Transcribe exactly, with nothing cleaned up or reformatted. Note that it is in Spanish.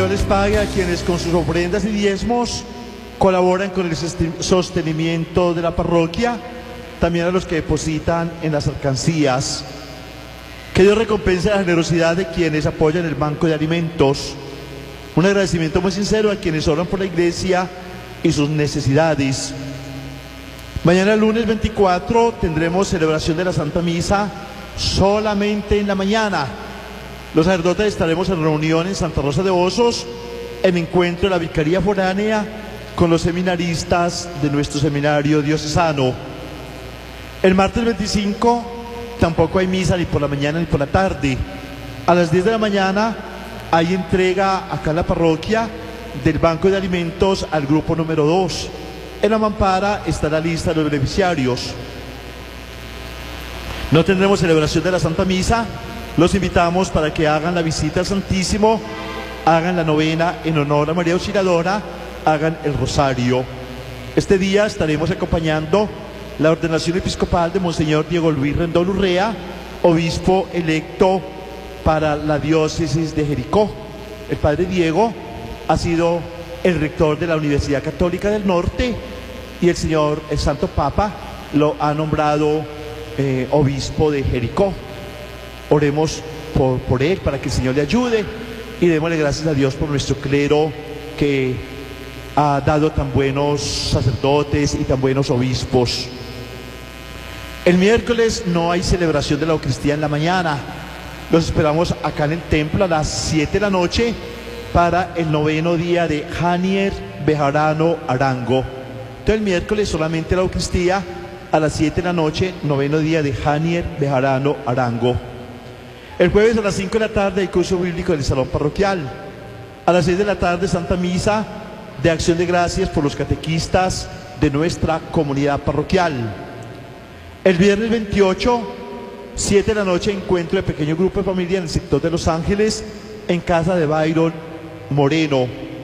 Dios les pague a quienes con sus ofrendas y diezmos colaboran con el sostenimiento de la parroquia, también a los que depositan en las alcancías. Que Dios recompense la generosidad de quienes apoyan el banco de alimentos. Un agradecimiento muy sincero a quienes oran por la iglesia y sus necesidades. Mañana lunes veinticuatro tendremos celebración de la Santa Misa solamente en la mañana. Los sacerdotes estaremos en reunión en Santa Rosa de Osos, en encuentro de la Vicaría Foránea con los seminaristas de nuestro seminario diocesano. El martes veinticinco tampoco hay misa ni por la mañana ni por la tarde. A las diez de la mañana hay entrega acá en la parroquia del banco de alimentos al grupo número dos. En la mampara está la lista de los beneficiarios. No tendremos celebración de la Santa Misa. Los invitamos para que hagan la visita al Santísimo, hagan la novena en honor a María Auxiliadora, hagan el rosario. Este día estaremos acompañando la ordenación episcopal de Monseñor Diego Luis Rendón Urrea, obispo electo para la diócesis de Jericó. El padre Diego ha sido el rector de la Universidad Católica del Norte y el señor, el Santo Papa, lo ha nombrado eh, obispo de Jericó. Oremos por, por él, para que el Señor le ayude, y démosle gracias a Dios por nuestro clero que ha dado tan buenos sacerdotes y tan buenos obispos. El miércoles no hay celebración de la Eucaristía en la mañana. Los esperamos acá en el templo a las siete de la noche para el noveno día de Janier Bejarano Arango. Entonces el miércoles solamente la Eucaristía a las siete de la noche, noveno día de Janier Bejarano Arango. El jueves a las cinco de la tarde hay curso bíblico en el salón parroquial. A las seis de la tarde Santa Misa de Acción de Gracias por los catequistas de nuestra comunidad parroquial. El viernes veintiocho, siete de la noche, encuentro de pequeño grupo de familia en el sector de Los Ángeles, en casa de Byron Moreno.